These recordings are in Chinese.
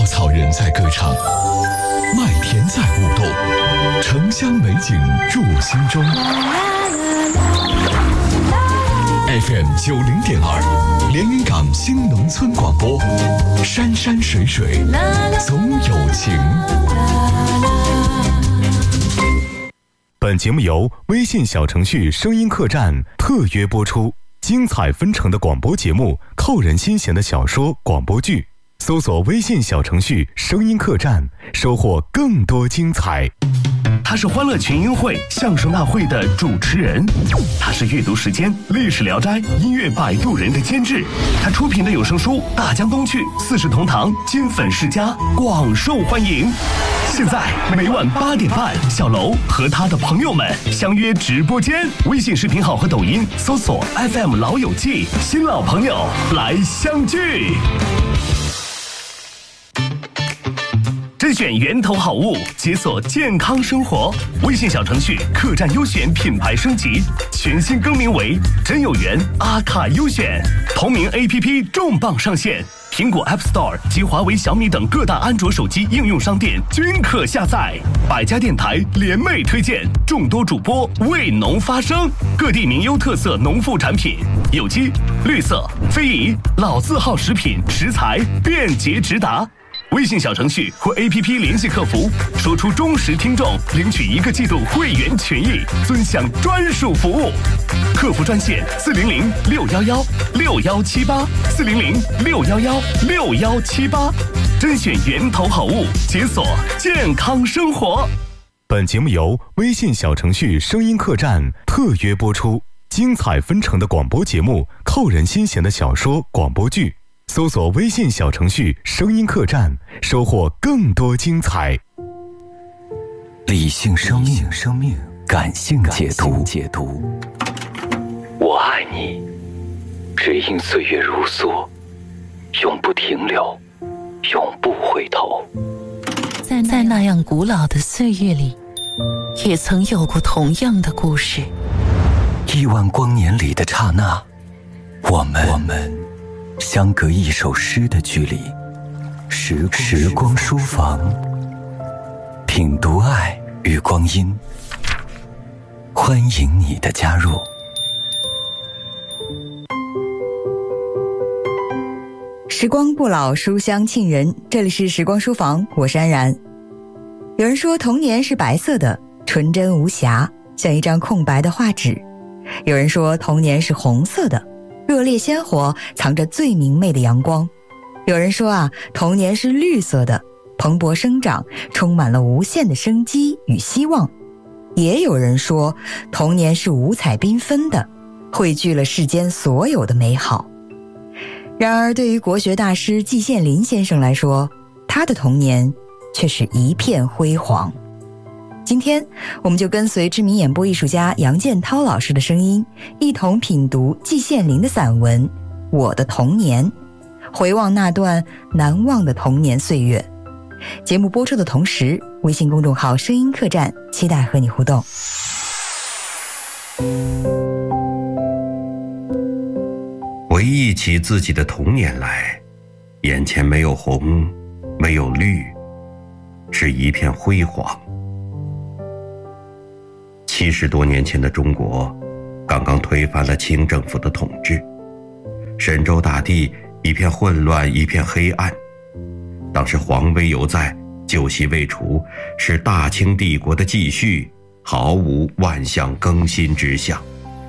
草人在歌唱，麦田在舞动，城乡美景入心中。FM 90.2，连云港新农村广播，山山水水总有情。 本节目由微信小程序声音客栈特约播出，精彩纷呈的广播节目，扣人心弦的小说、广播剧，搜索微信小程序声音客栈，收获更多精彩。 他是欢乐群英会相声大会的主持人，他是阅读时间历史聊斋音乐摆渡人的监制，他出品的有声书《大江东去》四世同堂金粉世家广受欢迎。现在每晚8点半，小楼和他的朋友们相约直播间，微信视频号和抖音搜索 FM 老友记，新老朋友来相聚。甄选源头好物，解锁健康生活。微信小程序客栈优选品牌升级，全新更名为真有缘阿卡优选。同名 APP 重磅上线，苹果 App Store 及华为、小米等各大安卓手机应用商店均可下载。百家电台联袂推荐，众多主播为农发声，各地名优特色农副产品，有机、绿色、非遗、老字号食品食材便捷直达。微信小程序或 APP 联系客服，说出忠实听众，领取1个季度会员权益，尊享专属服务。客服专线400-611-6178，400-611-6178，甄选源头好物，解锁健康生活。 本节目由微信小程序声音客栈特约播出，精彩纷呈的广播节目，扣人心弦的小说、广播剧，搜索微信小程序声音客栈，收获更多精彩。 理性生命，感性解读。我爱你，只因岁月如梭，永不停留，永不回头。 在那样古老的岁月里，也曾有过同样的故事。 亿万光年里的刹那，我们相隔一首诗的距离。时光书房，品读爱与光阴，欢迎你的加入。 时光不老，书香沁人。这里是时光书房，我是安然。有人说童年是白色的，纯真无瑕，像一张空白的画纸。有人说童年是红色的，热烈鲜活，藏着最明媚的阳光。有人说童年是绿色的，蓬勃生长，充满了无限的生机与希望。也有人说童年是五彩缤纷的，汇聚了世间所有的美好。然而对于国学大师季羡林先生来说，他的童年却是一片辉煌。今天我们就跟随知名演播艺术家杨建涛老师的声音，一同品读季羡林的散文《我的童年》，回望那段难忘的童年岁月。节目播出的同时，微信公众号声音客栈期待和你互动。 回忆起自己的童年来，眼前没有红，没有绿，是一片辉煌。70多年前的中国刚刚推翻了清政府的统治，神州大地一片混乱，一片黑暗。当时皇威犹在，旧习未除，是大清帝国的继续，毫无万象更新之象。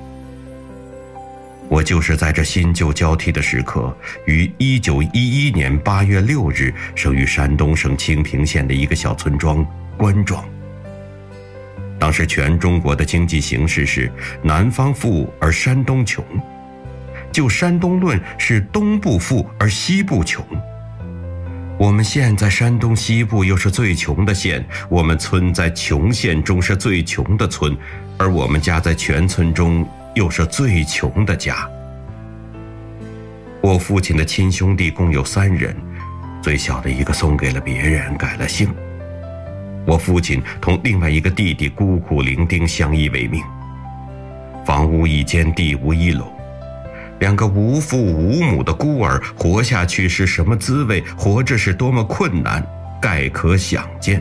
我就是在这新旧交替的时刻，于1911年8月6日生于山东省清平县的一个小村庄关庄。当时全中国的经济形势是南方富而山东穷，就山东论是东部富而西部穷。我们县在山东西部又是最穷的县，我们村在穷县中是最穷的村，而我们家在全村中又是最穷的家。我父亲的亲兄弟共有3人，最小的一个送给了别人，改了姓。我父亲同另外一个弟弟孤苦伶仃，相依为命。房屋一间，地无一垄。 两个无父无母的孤儿活下去是什么滋味，活着是多么困难，概可想见。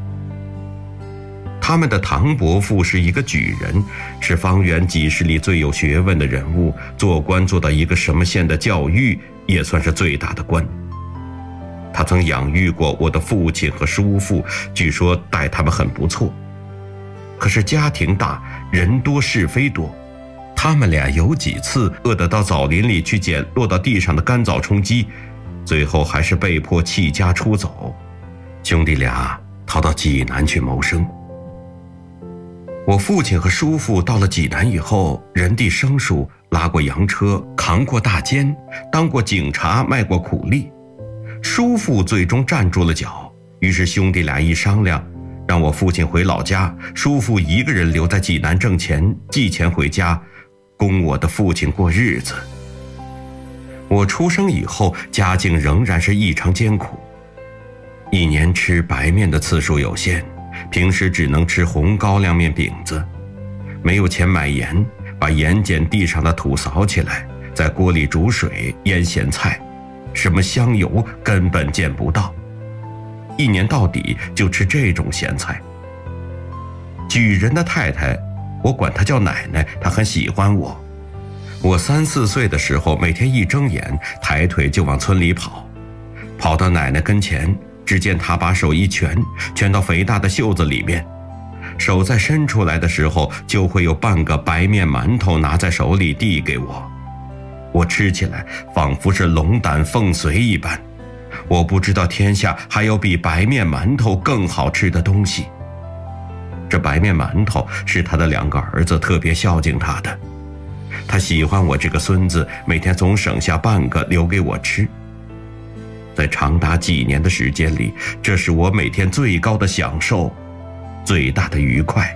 他们的唐伯父是一个举人，是方圆几十里最有学问的人物，做官做到一个什么县的教育，也算是最大的官。他曾养育过我的父亲和叔父，据说待他们很不错。可是家庭大，人多是非多，他们俩有几次饿得到枣林里去捡落到地上的干枣充饥，最后还是被迫弃家出走，兄弟俩逃到济南去谋生。我父亲和叔父到了济南以后，人地生疏，拉过洋车，扛过大肩，当过警察，卖过苦力。叔父最终站住了脚，于是兄弟俩一商量，让我父亲回老家，叔父一个人留在济南挣钱，寄钱回家，供我的父亲过日子。我出生以后，家境仍然是异常艰苦，一年吃白面的次数有限，平时只能吃红高粱面饼子，没有钱买盐，把盐捡地上的土扫起来，在锅里煮水腌咸菜，什么香油根本见不到，一年到底就吃这种咸菜。举人的太太，我管她叫奶奶，她很喜欢我。我3、4岁的时候，每天一睁眼，抬腿就往村里跑，跑到奶奶跟前，只见她把手一蜷到肥大的袖子里面，手再伸出来的时候，就会有半个白面馒头拿在手里递给我。我吃起来仿佛是龙胆凤髓一般，我不知道天下还有比白面馒头更好吃的东西。这白面馒头是他的2个儿子特别孝敬他的，他喜欢我这个孙子，每天总省下半个留给我吃。在长达几年的时间里，这是我每天最高的享受，最大的愉快。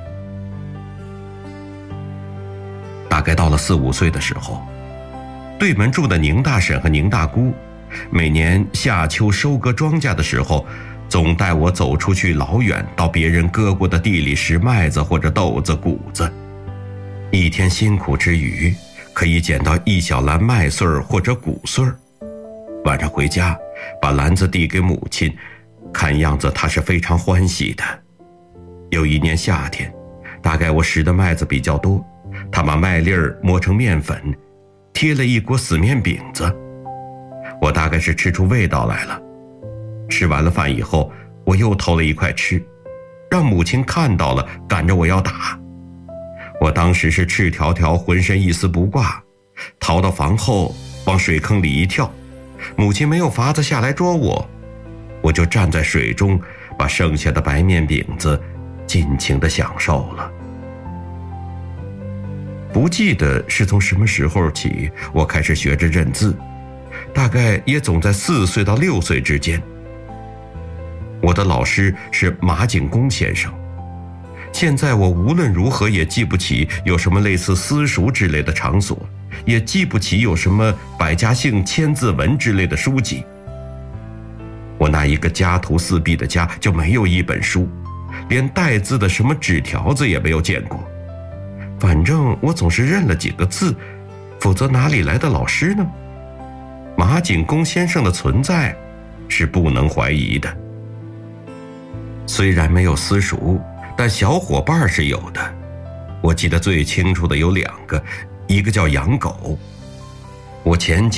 大概到了4、5岁的时候，对门住的宁大婶和宁大姑，每年夏秋收割庄稼的时候，总带我走出去老远，到别人割过的地里拾麦子或者豆子、谷子。一天辛苦之余，可以捡到一小篮麦穗或者谷穗。晚上回家，把篮子递给母亲，看样子她是非常欢喜的。有一年夏天，大概我拾的麦子比较多，她把麦粒儿磨成面粉，贴了一锅死面饼子。我大概是吃出味道来了。吃完了饭以后，我又偷了一块吃，让母亲看到了，赶着我要打。我当时是赤条条，浑身一丝不挂，逃到房后，往水坑里一跳，母亲没有法子下来捉我，我就站在水中，把剩下的白面饼子尽情地享受了。不记得是从什么时候起，我开始学着认字，大概也总在4岁到6岁之间。我的老师是马景公先生，现在我无论如何也记不起有什么类似私塾之类的场所，也记不起有什么百家姓、千字文之类的书籍。我那一个家徒4壁的家就没有一本书，连带字的什么纸条子也没有见过。反正我总是认了几个字，否则哪里来的老师呢？马景公先生的存在是不能怀疑的。虽然没有私塾，但小伙伴是有的。我记得最清楚的有2个，一个叫养狗。我前几